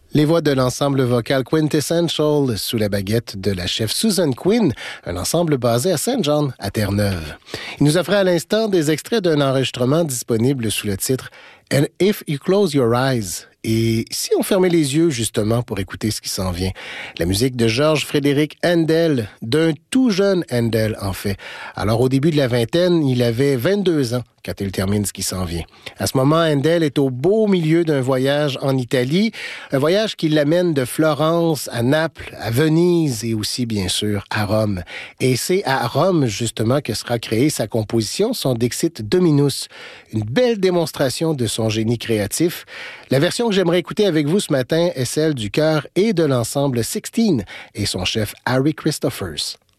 Les voix de l'ensemble vocal Quintessential sous la baguette de la chef Susan Quinn, un ensemble basé à Saint John, à Terre-Neuve. Il nous offrait à l'instant des extraits d'un enregistrement disponible sous le titre « And If You Close Your Eyes ». Et si on fermait les yeux, justement, pour écouter ce qui s'en vient? La musique de Georges Frédéric Handel, d'un tout jeune Handel, en fait. Alors, au début de la vingtaine, il avait 22 ans quand il termine ce qui s'en vient. À ce moment, Handel est au beau milieu d'un voyage en Italie, un voyage qui l'amène de Florence à Naples, à Venise et aussi, bien sûr, à Rome. Et c'est à Rome, justement, que sera créée sa composition, son Dixit Dominus, une belle démonstration de son génie créatif. La version que j'aimerais écouter avec vous ce matin est celle du chœur et de l'ensemble Sixteen et son chef Harry Christophers.